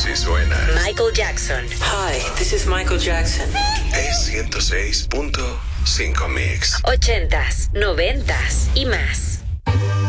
Así suena. Michael Jackson. Hi, this is Michael Jackson. Es 106.5 Mix. 80s, 90s y más.